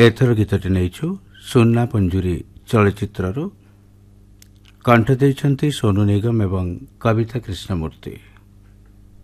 एथर गीतटी नहींछु सुन्ना पंजुरी चलचित्ररू कंठ देइछन्ति सोनू निगम एवं कविता कृष्णमूर्ति।